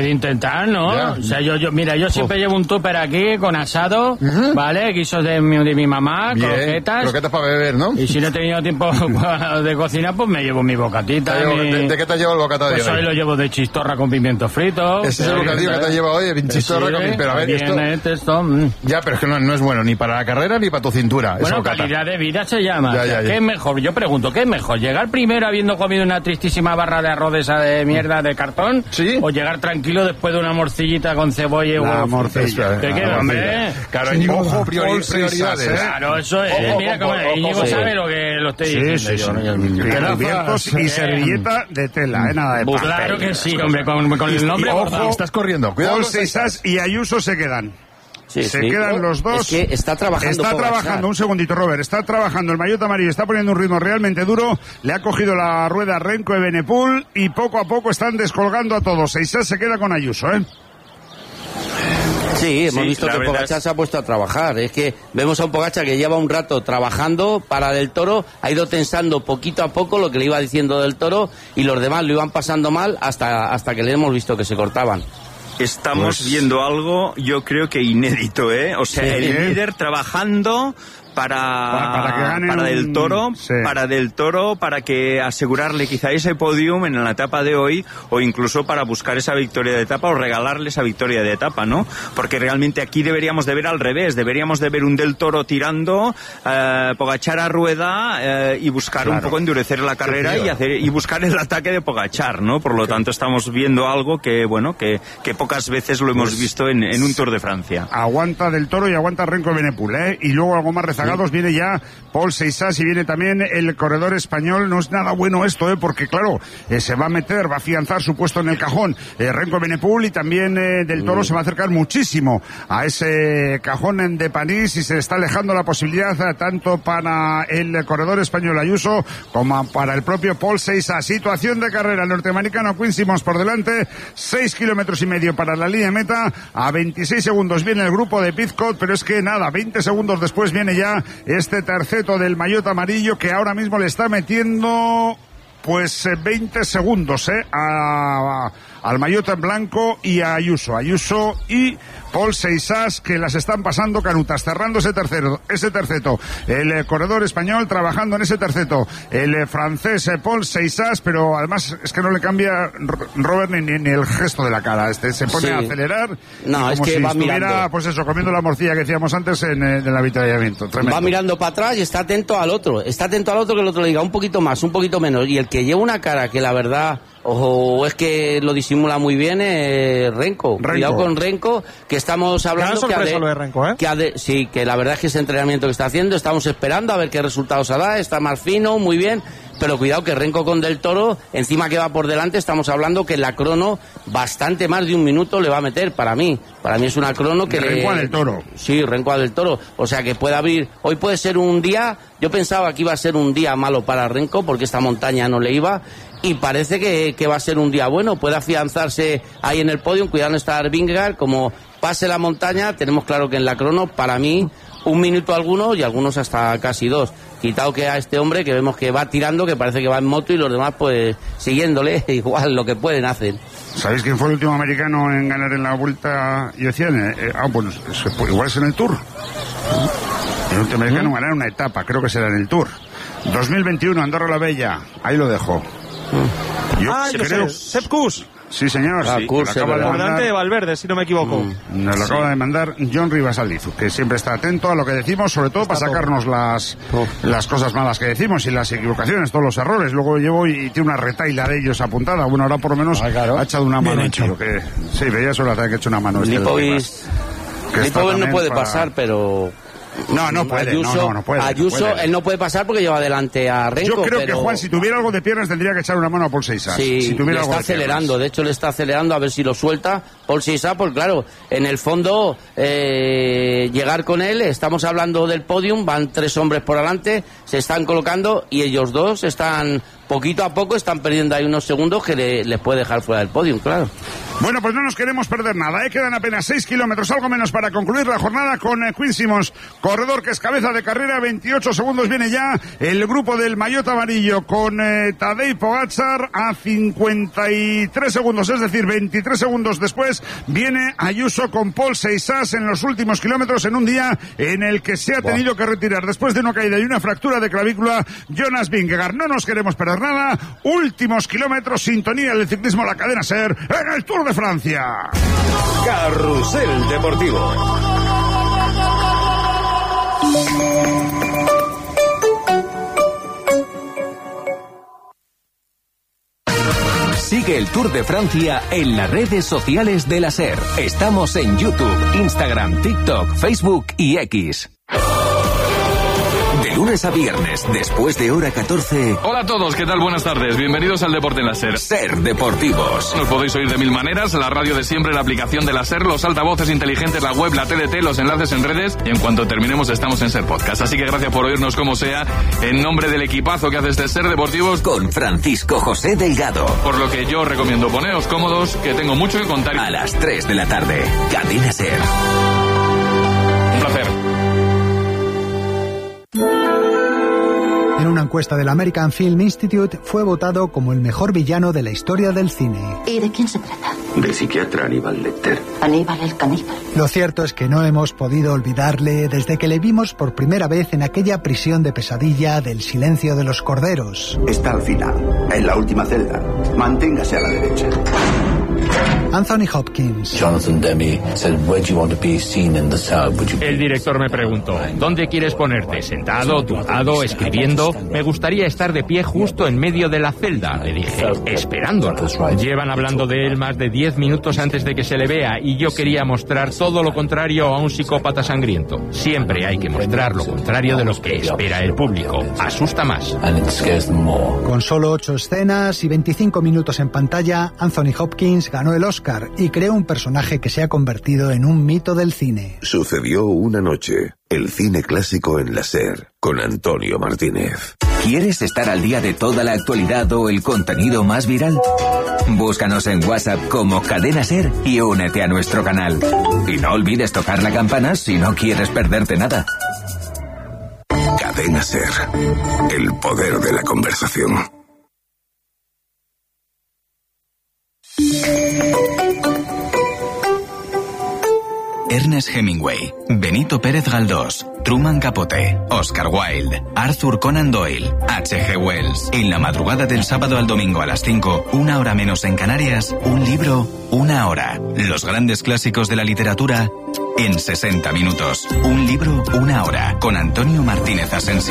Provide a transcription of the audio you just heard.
puede intentar, ¿no? Ya. O sea, yo siempre llevo un tupper aquí con asado, ¿vale? Guisos de mi mamá, Bien, croquetas. croquetas para beber, ¿no? Y si no he tenido tiempo de cocinar, pues me llevo mi bocatita. ¿De qué te has llevado el bocata de Pues hoy? hoy lo llevo de chistorra con pimiento frito. Ese es el bocadillo que te has llevado hoy, de chistorra con... Pero a ver, esto... Ya, pero es que no es bueno ni para la carrera ni para tu cintura. Bueno, calidad de vida se llama. Ya. ¿Qué es mejor? Yo pregunto, ¿qué es mejor? ¿Llegar primero habiendo comido una tristísima barra de arroz esa de mierda de cartón? ¿Sí? ¿O llegar tranquilo después de una morcillita con cebolla y huevo? Morcilla. ¿Qué queda, hombre? Claro, ojo, prioridades. Claro, eso es. Mira cómo Íñigo sabe lo que lo estoy diciendo yo. Vientos y servilleta de tela, nada de papel. Claro que sí, hombre, con el nombre. Ojo, estás corriendo. Cuidado. Paul Seixas y Ayuso se quedan. Se quedan los dos. Es que está trabajando. Un segundito, Robert. Está trabajando el maillot amarillo, está poniendo un ritmo realmente duro. Le ha cogido la rueda Renko Evenepoel y poco a poco están descolgando a todos. Seixas se queda con Ayuso, ¿eh? Sí, hemos visto que Pogačar se ha puesto a trabajar. Es que vemos a un Pogačar que lleva un rato trabajando para Del Toro, ha ido tensando poquito a poco lo que le iba diciendo Del Toro y los demás lo iban pasando mal hasta que le hemos visto que se cortaban. Estamos viendo algo, yo creo que inédito, ¿eh? O sea, el líder trabajando para Del Toro, para Del Toro, para que asegurarle quizá ese podium en la etapa de hoy, o incluso para buscar esa victoria de etapa o regalarle esa victoria de etapa, ¿no? Porque realmente aquí deberíamos de ver al revés, deberíamos de ver un Del Toro tirando, Pogačar a rueda y buscar un poco endurecer la carrera y buscar el ataque de Pogačar, ¿no? Por lo tanto estamos viendo algo que, bueno, que pocas veces lo hemos visto en un Tour de Francia. Aguanta Del Toro y aguanta Renko Evenepoel, ¿eh? Y luego algo más rezagado. Viene ya Paul Seixas y viene también el corredor español. No es nada bueno esto, porque claro, se va a afianzar su puesto en el cajón Renko Evenepoel y también Del Toro se va a acercar muchísimo a ese cajón de París y se está alejando la posibilidad tanto para el corredor español Ayuso como para el propio Paul Seixas. Situación de carrera, el norteamericano Quinn Simmons por delante, 6,5 kilómetros para la línea de meta, a 26 segundos viene el grupo de Pidcock, pero es que nada, 20 segundos después viene ya este terceto del maillot amarillo que ahora mismo le está metiendo pues 20 segundos al maillot en blanco y a Ayuso y Paul Seixas, que las están pasando canutas, cerrando ese terceto, el corredor español trabajando en ese terceto, el francés Paul Seixas, pero además es que no le cambia Robert ni el gesto de la cara, se pone a acelerar, no, es que si va estuviera mirando, pues eso, comiendo la morcilla que decíamos antes en el avituallamiento. Tremendo. Va mirando para atrás y está atento al otro que el otro le diga un poquito más, un poquito menos, y el que lleva una cara que la verdad, ojo, es que lo disimula muy bien Renko. Cuidado con Renko, que estamos hablando de Renko, sí, que la verdad es que ese entrenamiento que está haciendo, estamos esperando a ver qué resultados da, está más fino, muy bien, pero cuidado que Renko con Del Toro, encima que va por delante, estamos hablando que la crono bastante más de un minuto le va a meter, para mí es una crono que Renko a Del Toro. Sí, Renko a Del Toro, o sea que puede abrir, hoy puede ser un día, yo pensaba que iba a ser un día malo para Renko, porque esta montaña no le iba, y parece que va a ser un día bueno, puede afianzarse ahí en el podio, cuidado no estar Vingegaard, como pase la montaña, tenemos claro que en la crono, para mí, un minuto algunos y algunos hasta casi 2. Quitado que a este hombre que vemos que va tirando, que parece que va en moto y los demás pues siguiéndole, igual lo que pueden hacen. ¿Sabéis quién fue el último americano en ganar en la Vuelta y Oceania? Bueno, igual es en el Tour. El último americano en ganar una etapa, creo que será en el Tour. 2021, Andorra la Bella, ahí lo dejo. Yo creo... Sepp Kuss. Sí, señor. Comandante de Valverde, si no me equivoco. Nos lo acaba de mandar John Rivas Aldizu, que siempre está atento a lo que decimos, sobre todo para sacarnos las cosas malas que decimos y las equivocaciones, todos los errores. Luego llevo y tiene una retaila de ellos apuntada. Bueno, ahora por lo menos ha echado una mano. Sí, veía solo que ha hecho una mano. Lipovic no puede pasar, pero... No puede. Ayuso, él no puede pasar porque lleva adelante a Renko. Yo creo que Juan, si tuviera algo de piernas, tendría que echar una mano a Paul Seixas. Sí, si tuviera le está acelerando. De hecho, le está acelerando a ver si lo suelta Paul Seixas. Porque claro, en el fondo, llegar con él, estamos hablando del podium, van 3 hombres por delante, se están colocando y ellos dos están poquito a poco están perdiendo ahí unos segundos que les puede dejar fuera del podio, claro. Bueno, pues no nos queremos perder nada, quedan apenas 6 kilómetros, algo menos para concluir la jornada con Quinn Simmons, corredor que es cabeza de carrera, 28 segundos viene ya el grupo del maillot amarillo con Tadej Pogačar a 53 segundos, es decir, 23 segundos después viene Ayuso con Paul Seixas en los últimos kilómetros en un día en el que se ha tenido que retirar después de una caída y una fractura de clavícula Jonas Vingegaard. No nos queremos perder nada, últimos kilómetros, sintonía del ciclismo, la cadena SER en el Tour de Francia. Carrusel Deportivo. Sigue el Tour de Francia en las redes sociales de la SER. Estamos en YouTube, Instagram, TikTok, Facebook y X. De lunes a viernes, después de hora 14. Hola a todos, ¿qué tal? Buenas tardes. Bienvenidos al Deporte en la SER. SER Deportivos. Nos podéis oír de mil maneras, la radio de siempre, la aplicación de la SER, los altavoces inteligentes, la web, la TDT, los enlaces en redes, y en cuanto terminemos estamos en SER Podcast. Así que gracias por oírnos como sea, en nombre del equipazo que hace este SER Deportivos. Con Francisco José Delgado. Por lo que yo recomiendo poneros cómodos, que tengo mucho que contar. A las 3 de la tarde, Cadena SER. Un placer. En una encuesta del American Film Institute fue votado como el mejor villano de la historia del cine. ¿Y de quién se trata? Del psiquiatra Aníbal Lecter. Aníbal el caníbal. Lo cierto es que no hemos podido olvidarle desde que le vimos por primera vez en aquella prisión de pesadilla del Silencio de los Corderos. Está al final, en la última celda. Manténgase a la derecha. Anthony Hopkins. Jonathan Demme said, "Where do you want to be seen in the cell? El director me preguntó, ¿dónde quieres ponerte? ¿Sentado, tumbado, escribiendo? Me gustaría estar de pie justo en medio de la celda, le dije, esperándola. Llevan hablando de él más de 10 minutos antes de que se le vea y yo quería mostrar todo lo contrario a un psicópata sangriento. Siempre hay que mostrar lo contrario de lo que espera el público. Asusta más. Con solo 8 escenas y 25 minutos en pantalla, Anthony Hopkins ganó el Oscar y creó un personaje que se ha convertido en un mito del cine. Sucedió una noche. El cine clásico en la SER, con Antonio Martínez. ¿Quieres estar al día de toda la actualidad o el contenido más viral? Búscanos en WhatsApp como Cadena SER y únete a nuestro canal. Y no olvides tocar la campana si no quieres perderte nada. Cadena SER, el poder de la conversación. Ernest Hemingway, Benito Pérez Galdós, Truman Capote, Oscar Wilde, Arthur Conan Doyle, H.G. Wells. En la madrugada del sábado al domingo a las 5, 1 hora menos en Canarias, un libro, 1 hora. Los grandes clásicos de la literatura en 60 minutos. Un libro, 1 hora. Con Antonio Martínez Asensio.